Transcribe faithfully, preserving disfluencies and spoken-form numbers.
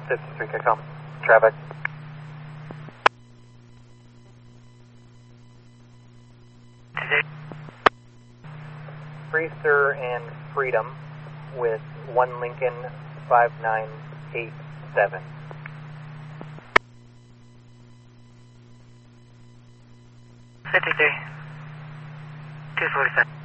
fifty-three, Kicom. Traffic. Freezer and Freedom with one Lincoln five nine eight seven. fifty-three. two forty-five.